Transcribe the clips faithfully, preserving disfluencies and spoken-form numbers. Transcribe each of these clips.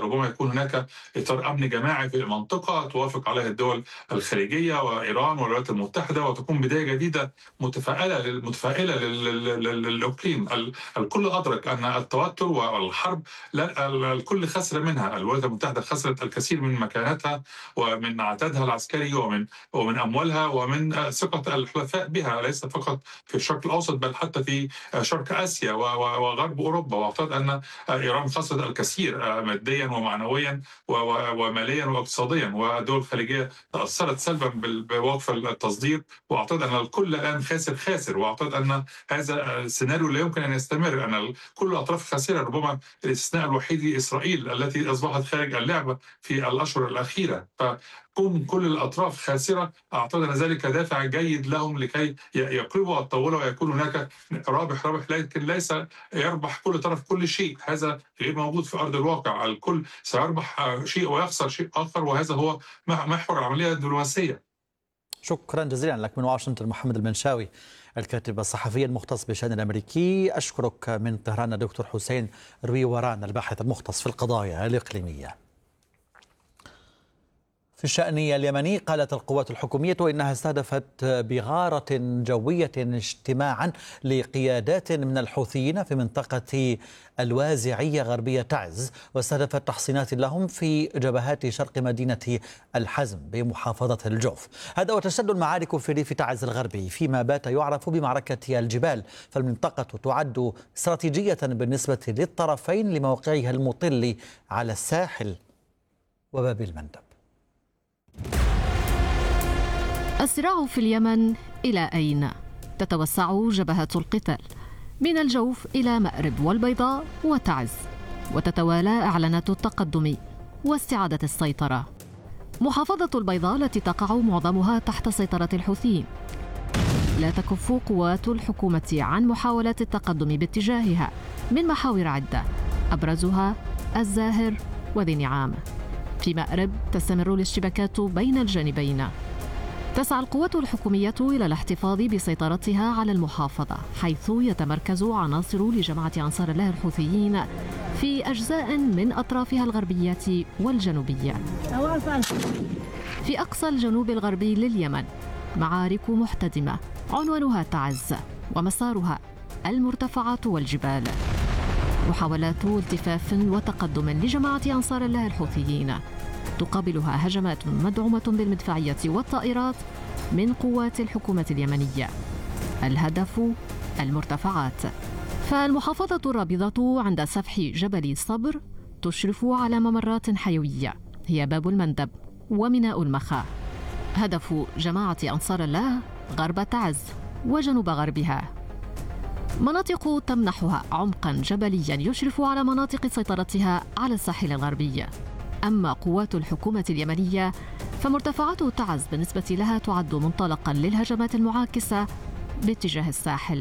ربما يكون هناك إطار أمني جماعي في المنطقة توافق عليه الدول الخليجية وإيران والولايات المتحدة، وتكون بداية جديدة متفائلة متفائلة للإقليم. الكل أدرك أن التوتر والحرب الكل خسر منها. الولايات المتحدة خسرت الكثير من مكانتها ومن عتادها العسكري ومن ومن أموالها ومن ثقة الحلفاء بها، ليس فقط في الشرق الأوسط بل حتى في شرق آسيا وغرب أوروبا. وأعتقد أن إيران خسرت الكثير ماديا ومعنويا وماليا واقتصاديا، والدول الخليجية تأثرت سلبا بوقف التصدير. وأعتقد أن الكل الآن خاسر خاسر، وأعتقد أن هذا السيناريو لا يمكن أن يستمر، أن كل الأطراف خاسرة. ربما الاستثناء الوحيد إسرائيل التي أصبحت خارج اللعبة في الأشهر الأخيرة. فكون كل الأطراف خاسرة أعتقد أن ذلك دافع جيد لهم لكي يقلبوا الطاولة ويكون هناك رابح رابح، لكن ليس يربح كل طرف كل شيء. هذا غير موجود في أرض الواقع. الكل سيربح شيء ويخسر شيء آخر، وهذا هو محور العملية الدبلوماسية. شكرا جزيلا لك من واشنطن محمد المنشاوي الكاتب الصحفي المختص بالشأن الأمريكي. أشكرك من طهران دكتور حسين رويوران الباحث المختص في القضايا الإقليمية. في الشأن اليمني قالت القوات الحكومية إنها استهدفت بغارة جوية اجتماعا لقيادات من الحوثيين في منطقة الوازعية غربية تعز، واستهدفت تحصينات لهم في جبهات شرق مدينة الحزم بمحافظة الجوف. هذا وتشتد المعارك في ريف تعز الغربي فيما بات يعرف بمعركة الجبال، فالمنطقة تعد استراتيجية بالنسبة للطرفين لموقعها المطل على الساحل وباب المندب. الصراع في اليمن إلى أين؟ تتوسع جبهات القتال من الجوف إلى مأرب والبيضاء وتعز، وتتوالى إعلانات التقدم واستعادة السيطرة. محافظة البيضاء التي تقع معظمها تحت سيطرة الحوثيين لا تكف قوات الحكومة عن محاولات التقدم باتجاهها من محاور عدة، أبرزها الزاهر وذي نعام. في مأرب تستمر الاشتباكات بين الجانبين. تسعى القوات الحكومية إلى الاحتفاظ بسيطرتها على المحافظة، حيث يتمركز عناصر لجماعة أنصار الله الحوثيين في أجزاء من أطرافها الغربية والجنوبية. في أقصى الجنوب الغربي لليمن معارك محتدمة عنوانها تعز ومسارها المرتفعات والجبال. محاولات التفاف وتقدم لجماعة أنصار الله الحوثيين تقابلها هجمات مدعومة بالمدفعية والطائرات من قوات الحكومة اليمنية. الهدف المرتفعات. فالمحافظة الرابضة عند سفح جبل صبر تشرف على ممرات حيوية هي باب المندب وميناء المخا. هدف جماعة أنصار الله غرب تعز وجنوب غربها، مناطق تمنحها عمقا جبليا يشرف على مناطق سيطرتها على الساحل الغربي. أما قوات الحكومة اليمنية فمرتفعات تعز بالنسبة لها تعد منطلقا للهجمات المعاكسة باتجاه الساحل.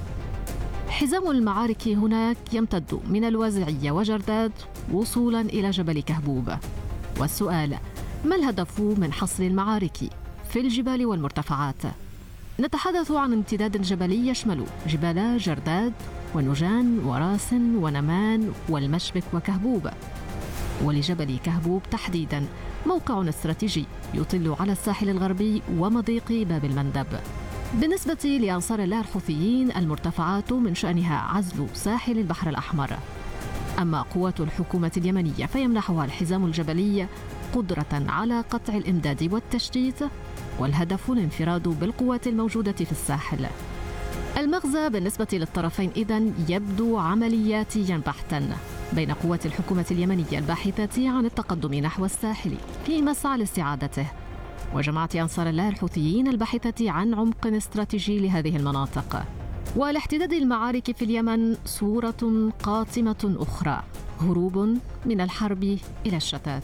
حزام المعارك هناك يمتد من الوازعية وجرداد وصولا إلى جبل كهبوب. والسؤال: ما الهدف من حصر المعارك في الجبال والمرتفعات؟ نتحدث عن امتداد جبلي يشمل جبال جرداد ونجان وراس ونمان والمشبك وكهبوب. ولجبل كهبوب تحديدا موقع استراتيجي يطل على الساحل الغربي ومضيق باب المندب. بالنسبة لأنصار الله الحوثيين المرتفعات من شأنها عزل ساحل البحر الأحمر. أما قوات الحكومة اليمنية فيمنحها الحزام الجبلي قدرة على قطع الإمداد والتشتيت، والهدف الانفراد بالقوات الموجودة في الساحل. المغزى بالنسبة للطرفين إذن يبدو عملياتيا بحتا بين قوات الحكومة اليمنية الباحثة عن التقدم نحو الساحل في مسعى لاستعادته، وجماعة أنصار الله الحوثيين الباحثة عن عمق استراتيجي لهذه المناطق. ولاحتداد المعارك في اليمن صورة قاتمة أخرى، هروب من الحرب إلى الشتات.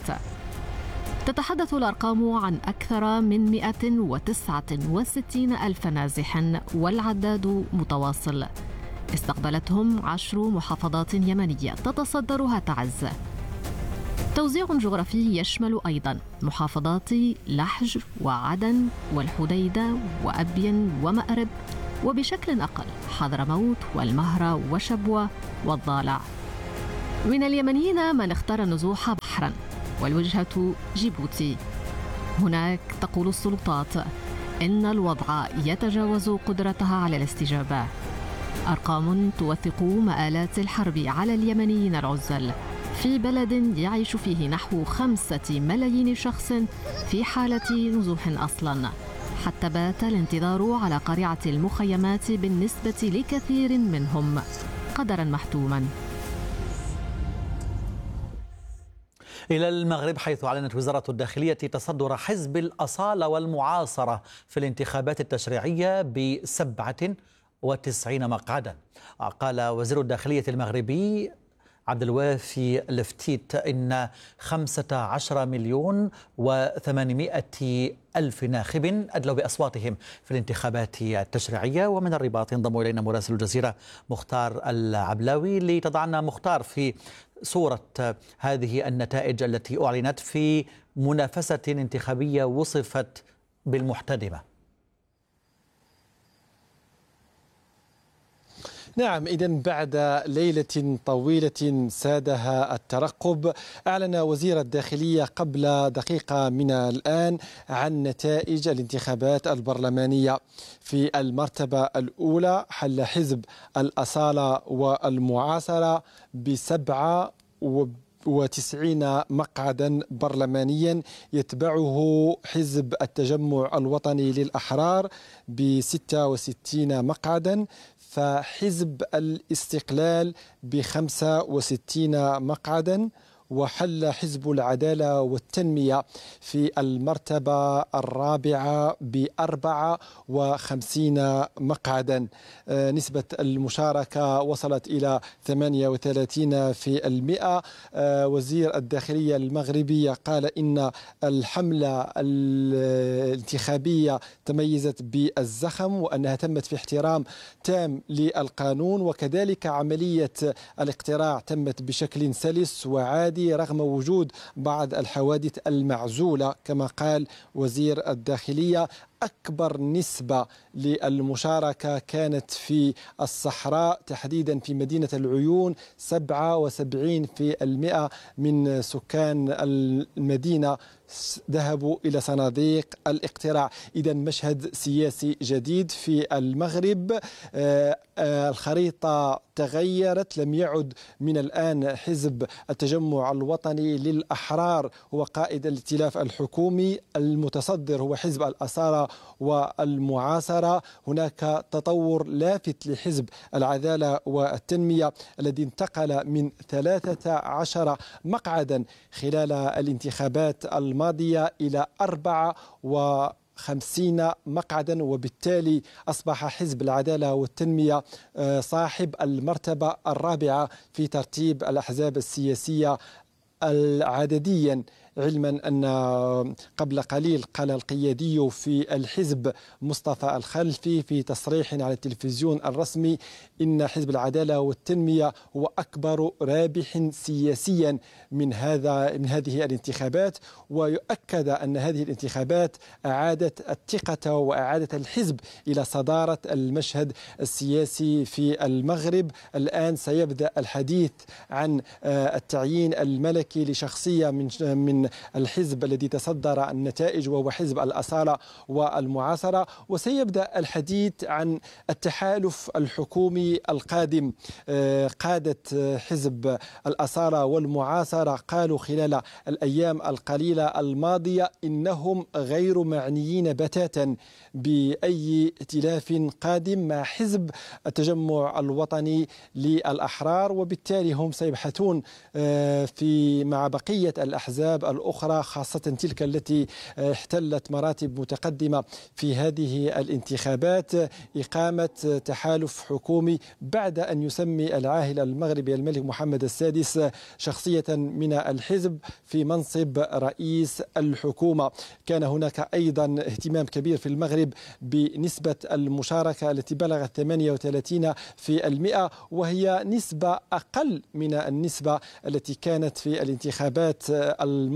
تتحدث الأرقام عن أكثر من مئة وتسعة وستين ألف نازح، والعداد متواصل. استقبلتهم عشر محافظات يمنية تتصدرها تعز. توزيع جغرافي يشمل أيضا محافظات لحج وعدن والحديدة وأبين ومأرب، وبشكل أقل حضرموت والمهرة وشبوة والضالع. من اليمنيين من اختار النزوح بحرا والوجهة جيبوتي. هناك تقول السلطات إن الوضع يتجاوز قدرتها على الاستجابة. أرقام توثق مآلات الحرب على اليمنيين العزل في بلد يعيش فيه نحو خمسة ملايين شخص في حالة نزوح أصلا، حتى بات الانتظار على قريعة المخيمات بالنسبة لكثير منهم قدرا محتوما. إلى المغرب، حيث أعلنت وزارة الداخلية تصدر حزب الأصالة والمعاصرة في الانتخابات التشريعية بسبعة وتسعين مقعدا. قال وزير الداخلية المغربي عبد الوافي الفتيت إن خمسة عشر مليون وثمانمائة ألف ناخب أدلوا بأصواتهم في الانتخابات التشريعية. ومن الرباط ينضم إلينا مراسل الجزيرة مختار العبلاوي لتضعنا مختار في صورة هذه النتائج التي أعلنت في منافسة انتخابية وصفت بالمحتدمة. نعم، إذن بعد ليلة طويلة سادها الترقب، أعلن وزير الداخلية قبل دقيقة من الآن عن نتائج الانتخابات البرلمانية. في المرتبة الأولى حل حزب الأصالة والمعاصرة بسبعة وتسعين مقعدا برلمانيا، يتبعه حزب التجمع الوطني للأحرار بستة وستين مقعدا، فحزب الاستقلال بخمسة وستين مقعدا، وحل حزب العدالة والتنمية في المرتبة الرابعة بأربعة وخمسين مقعدا. نسبة المشاركة وصلت إلى ثمانية وثلاثين في المئة. وزير الداخلية المغربي قال إن الحملة الانتخابية تميزت بالزخم، وأنها تمت في احترام تام للقانون، وكذلك عملية الاقتراع تمت بشكل سلس وعادي رغم وجود بعض الحوادث المعزولة. كما قال وزير الداخلية أكبر نسبة للمشاركة كانت في الصحراء، تحديدا في مدينة العيون، سبعة وسبعين في المئة من سكان المدينة ذهبوا إلى صناديق الاقتراع. إذا مشهد سياسي جديد في المغرب. آه آه الخريطة تغيرت، لم يعد من الآن حزب التجمع الوطني للأحرار هو قائد الائتلاف الحكومي، المتصدر هو حزب الأصالة والمعاصرة. هناك تطور لافت لحزب العدالة والتنمية الذي انتقل من ثلاثة عشر مقعدا خلال الانتخابات الماضية إلى أربعة وخمسين مقعدا، وبالتالي أصبح حزب العدالة والتنمية صاحب المرتبة الرابعة في ترتيب الأحزاب السياسية عدديا. علما أن قبل قليل قال القيادي في الحزب مصطفى الخلفي في تصريح على التلفزيون الرسمي إن حزب العدالة والتنمية هو أكبر رابح سياسيا من هذا من هذه الانتخابات، ويؤكد أن هذه الانتخابات أعادت الثقة وأعادت الحزب إلى صدارة المشهد السياسي في المغرب. الآن سيبدأ الحديث عن التعيين الملكي لشخصية من من الحزب الذي تصدر النتائج وهو حزب الأصالة والمعاصرة، وسيبدأ الحديث عن التحالف الحكومي القادم. قادة حزب الأصالة والمعاصرة قالوا خلال الأيام القليلة الماضية إنهم غير معنيين بتاتا بأي ائتلاف قادم مع حزب التجمع الوطني للأحرار، وبالتالي هم سيبحثون في مع بقية الأحزاب الأخرى، خاصة تلك التي احتلت مراتب متقدمة في هذه الانتخابات، إقامة تحالف حكومي بعد أن يسمي العاهل المغربي الملك محمد السادس شخصية من الحزب في منصب رئيس الحكومة. كان هناك أيضا اهتمام كبير في المغرب بنسبة المشاركة التي بلغت ثمانية وثلاثين في المئة، وهي نسبة أقل من النسبة التي كانت في الانتخابات الماضية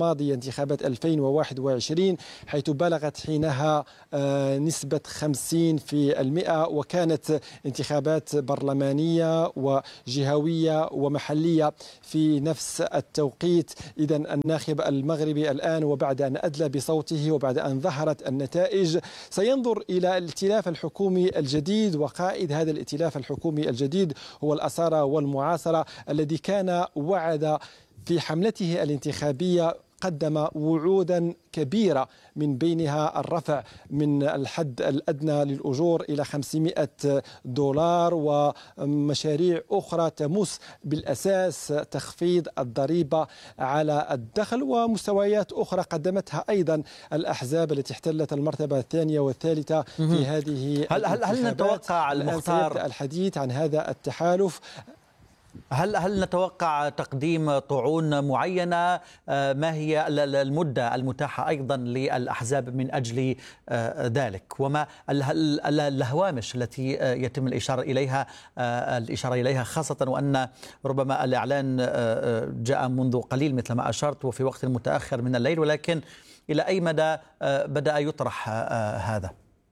الماضية انتخابات ألفين وواحد وعشرين، حيث بلغت حينها نسبة خمسين في المئة، وكانت انتخابات برلمانية وجهوية ومحلية في نفس التوقيت. إذن الناخب المغربي الآن وبعد أن أدلى بصوته وبعد أن ظهرت النتائج سينظر إلى الائتلاف الحكومي الجديد، وقائد هذا الائتلاف الحكومي الجديد هو الأصالة والمعاصرة الذي كان وعد في حملته الانتخابية، قدم وعودا كبيرة من بينها الرفع من الحد الأدنى للأجور إلى خمسمائة دولار، ومشاريع أخرى تمس بالأساس تخفيض الضريبة على الدخل، ومستويات أخرى قدمتها أيضا الأحزاب التي احتلت المرتبة الثانية والثالثة في هذه هل هل هل نتوقع المختار الحديث عن هذا التحالف؟ هل هل نتوقع تقديم طعون معينة؟ ما هي المدة المتاحة أيضا للأحزاب من أجل ذلك؟ وما الهوامش التي يتم الإشارة إليها الإشارة إليها خاصة وأن ربما الإعلان جاء منذ قليل مثل ما أشرت وفي وقت متأخر من الليل، ولكن إلى أي مدى بدأ يطرح هذا؟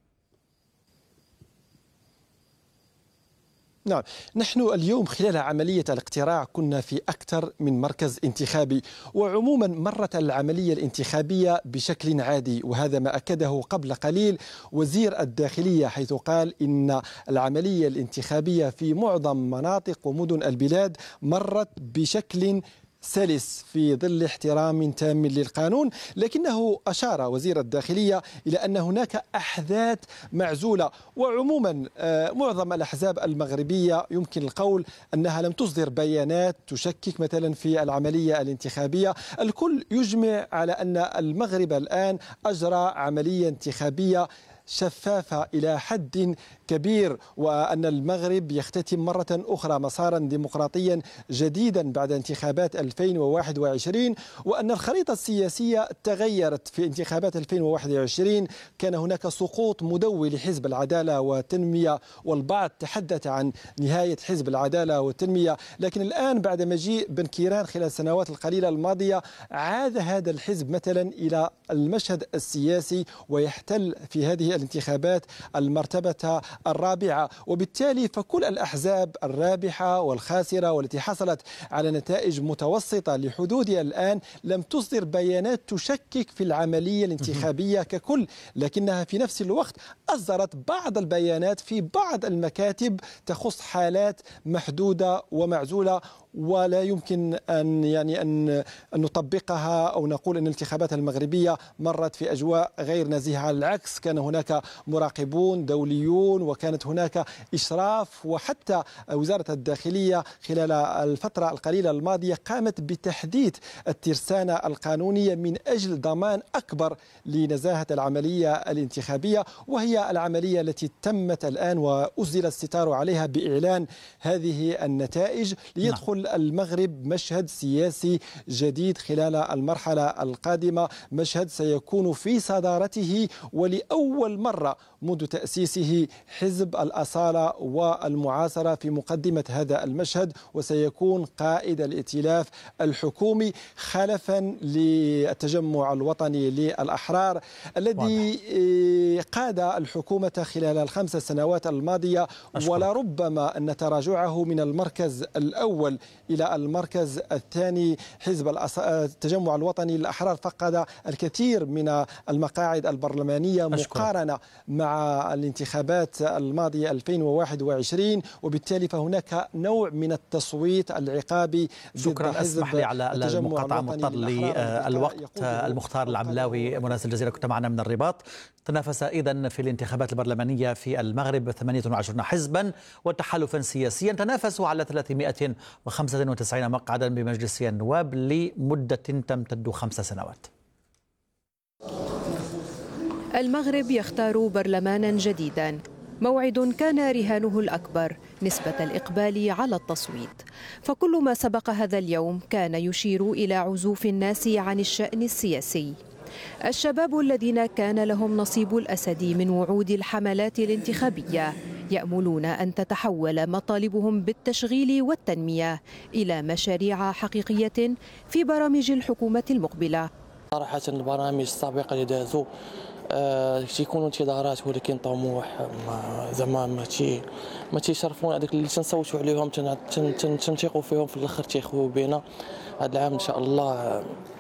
نعم، نحن اليوم خلال عملية الاقتراع كنا في أكثر من مركز انتخابي، وعموما مرت العملية الانتخابية بشكل عادي، وهذا ما أكده قبل قليل وزير الداخلية، حيث قال إن العملية الانتخابية في معظم مناطق ومدن البلاد مرت بشكل سلس في ظل احترام تام للقانون. لكنه أشار وزير الداخلية إلى أن هناك أحداث معزولة، وعموما معظم الأحزاب المغربية يمكن القول أنها لم تصدر بيانات تشكك مثلا في العملية الانتخابية. الكل يجمع على أن المغرب الآن أجرى عملية انتخابية شفافة إلى حد كبير، وأن المغرب يختتم مرة أخرى مسارا ديمقراطيا جديدا بعد انتخابات ألفين وواحد وعشرين، وأن الخريطة السياسية تغيرت في انتخابات ألفين وواحد وعشرين. كان هناك سقوط مدوي لحزب العدالة والتنمية، والبعض تحدث عن نهاية حزب العدالة والتنمية، لكن الآن بعد مجيء بن كيران خلال السنوات القليلة الماضية عاد هذا الحزب مثلا إلى المشهد السياسي ويحتل في هذه الانتخابات المرتبة الرابعة. وبالتالي فكل الأحزاب الرابحة والخاسرة والتي حصلت على نتائج متوسطة لحدودها الآن لم تصدر بيانات تشكك في العملية الانتخابية ككل، لكنها في نفس الوقت أصدرت بعض البيانات في بعض المكاتب تخص حالات محدودة ومعزولة، ولا يمكن أن يعني أن أن نطبقها أو نقول أن الانتخابات المغربية مرت في أجواء غير نزيهة. على العكس، كان هناك مراقبون دوليون وكانت هناك إشراف، وحتى وزارة الداخلية خلال الفترة القليلة الماضية قامت بتحديث الترسانة القانونية من أجل ضمان أكبر لنزاهة العملية الانتخابية، وهي العملية التي تمت الآن وأزيل الستار عليها بإعلان هذه النتائج، ليدخل المغرب مشهد سياسي جديد خلال المرحلة القادمة، مشهد سيكون في صدارته ولأول مرة منذ تأسيسه حزب الأصالة والمعاصرة في مقدمة هذا المشهد، وسيكون قائد الائتلاف الحكومي خلفا للتجمع الوطني للأحرار الذي قاد الحكومة خلال الخمس سنوات الماضية، ولربما أن تراجعه من المركز الأول إلى المركز الثاني. حزب التجمع الوطني للأحرار فقد الكثير من المقاعد البرلمانية مقارنة مع الانتخابات الماضية ألفين وواحد وعشرين، وبالتالي فهناك نوع من التصويت العقابي. شكرا، اسمح لي على المقاطعة، مضطر للوقت. المختار العبلاوي مراسل الجزيرة كنت معنا من الرباط. تنافس إذن في الانتخابات البرلمانية في المغرب ثمانية وعشرين حزبا وتحالفا سياسيا تنافسوا على ثلاثمائة وخمسة وتسعين مقعدا بمجلس النواب لمدة تمتد خمس سنوات. المغرب يختار برلمانا جديدا، موعد كان رهانه الأكبر نسبة الإقبال على التصويت، فكل ما سبق هذا اليوم كان يشير إلى عزوف الناس عن الشأن السياسي. الشباب الذين كان لهم نصيب الأسد من وعود الحملات الانتخابية يأملون أن تتحول مطالبهم بالتشغيل والتنمية إلى مشاريع حقيقية في برامج الحكومة المقبلة، صراحة البرامج السابقة اللي دازوا آه تيكونوا انتظارات ولكن طموح ما زعما ما تي ما تيشرفونا هذاك اللي تنصوتوا عليهم تنثقوا فيهم في الاخر تيخويو بينا. هذا العام ان شاء الله